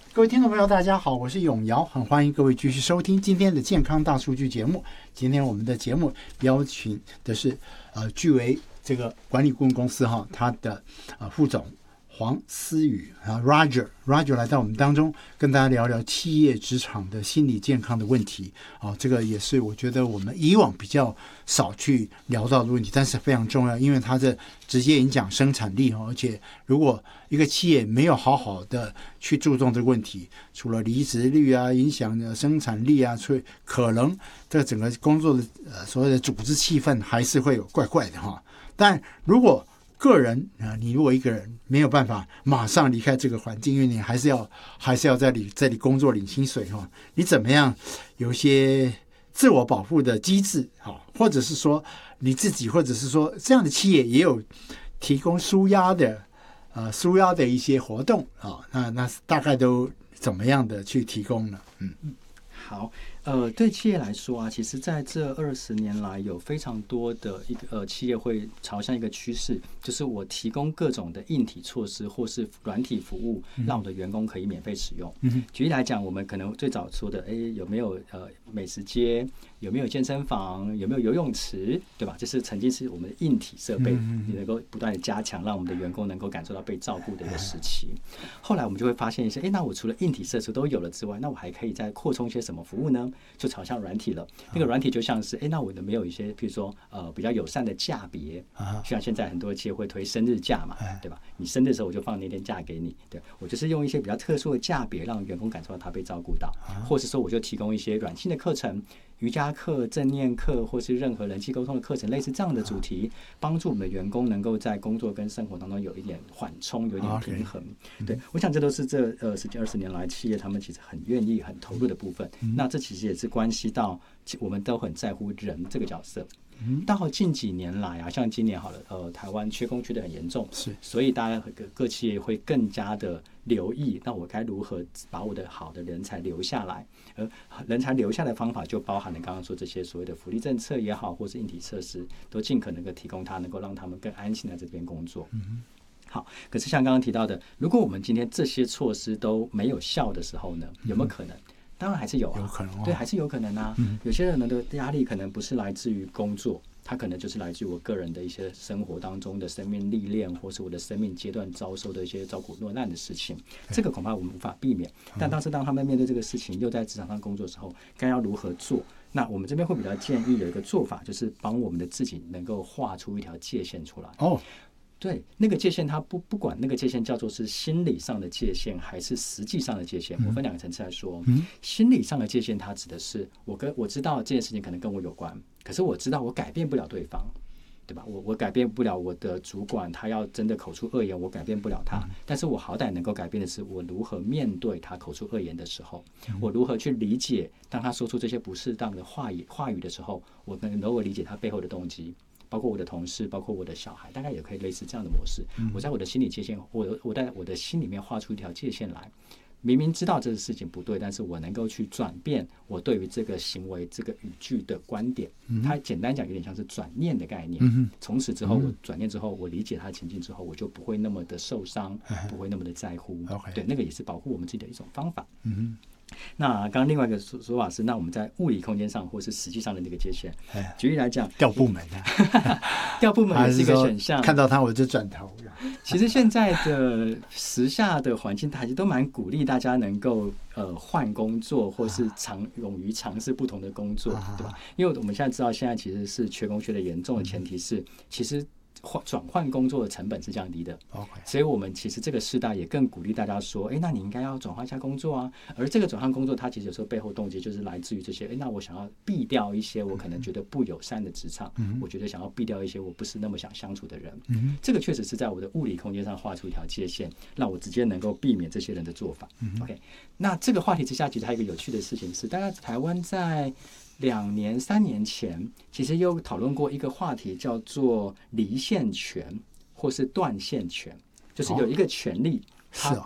各位听众朋友，大家好，我是永尧，很欢迎各位继续收听今天的健康大数据节目。今天我们的节目邀请的是巨维这个管理顾问公司他的副总黄思宇Roger 来到我们当中，跟大家聊聊企业职场的心理健康的问题。这个也是我觉得我们以往比较少去聊到的问题，但是非常重要，因为它这直接影响生产力，而且如果一个企业没有好好的去注重这个问题，除了离职率啊，影响生产力啊，所以可能这整个工作的所谓的组织气氛还是会有怪怪的但如果个人你如果一个人没有办法马上离开这个环境，因为你还是要在这里工作领薪水你怎么样有一些自我保护的机制或者是说你自己，或者是说这样的企业也有提供舒压的一些活动那大概都怎么样的去提供呢？ 好，对企业来说其实在这20年来，有非常多的一个企业会朝向一个趋势，就是我提供各种的硬体措施或是软体服务，让我的员工可以免费使用。举例来讲，我们可能最早说的，有没有美食街，有没有健身房，有没有游泳池，对吧？这是曾经是我们的硬体设备，你能够不断的加强，让我们的员工能够感受到被照顾的一个时期。后来我们就会发现一些，那我除了硬体设施都有了之外，那我还可以再扩充一些什么服务呢？就朝向软体了。那个软体就像是，那我有没有一些，比如说比较友善的价别，像现在很多企业会推生日假嘛，对吧？你生日的时候我就放那天假给你，对，我就是用一些比较特殊的价别，让员工感受到他被照顾到，或是说我就提供一些软性的课程。瑜伽课、正念课，或是任何人际沟通的课程，类似这样的主题，帮助我们的员工能够在工作跟生活当中有一点缓冲，有一点平衡。对，我想这都是这10几20年来企业他们其实很愿意、很投入的部分。那这其实也是关系到我们都很在乎人这个角色。到近几年来像今年好了，台湾缺工缺得很严重，是，所以大家各企业会更加的留意，那我该如何把我的好的人才留下来？而人才留下的方法就包含了刚刚说这些所谓的福利政策也好，或是硬体设施，都尽可能的提供它，能够让他们更安心在这边工作。好，可是像刚刚提到的，如果我们今天这些措施都没有效的时候呢，有没有可能？当然还是有有可能对，还是有可能有些人的压力可能不是来自于工作，它可能就是来自于我个人的一些生活当中的生命历练，或是我的生命阶段遭受的一些遭苦落难的事情。这个恐怕我们无法避免。但当他们面对这个事情，又在职场上工作的时候，该要如何做？那我们这边会比较建议有一个做法，就是帮我们的自己能够画出一条界限出来。对，那个界限它不管那个界限叫做是心理上的界限还是实际上的界限，我分两个层次来说。心理上的界限它指的是我知道这件事情可能跟我有关，可是我知道我改变不了对方，对吧？我改变不了我的主管，他要真的口出恶言，我改变不了他，但是我好歹能够改变的是我如何面对他口出恶言的时候，我如何去理解当他说出这些不适当的话语的时候，我能够理解他背后的动机。包括我的同事，包括我的小孩，大概也可以类似这样的模式。我在我的心理界限，我在我的心里面画出一条界限来。明明知道这个事情不对，但是我能够去转变我对于这个行为、这个语句的观点。它简单讲有点像是转念的概念。从此之后，我转念之后，我理解它的情境之后，我就不会那么的受伤，不会那么的在乎。对，那个也是保护我们自己的一种方法。那刚刚另外一个说法是，那我们在物理空间上或是实际上的那个界限，举例来讲， 调部门调部门也是一个选项。 看到他我就转头。 其实现在的时下的环境，大家都蛮鼓励大家能够换工作，或是勇于尝试不同的工作，对吧？因为我们现在知道，现在其实是缺工缺的严重的前提是，其实转换工作的成本是降低的。所以我们其实这个世代也更鼓励大家说，那你应该要转换一下工作啊。而这个转换工作，它其实有时候背后动机就是来自于这些，那我想要避掉一些我可能觉得不友善的职场，我觉得想要避掉一些我不是那么想相处的人。这个确实是在我的物理空间上画出一条界限，让我直接能够避免这些人的做法。OK， 那这个话题之下，其实还有一个有趣的事情是，大概台湾在2年3年前，其实有讨论过一个话题，叫做离线权或是断线权，就是有一个权利，它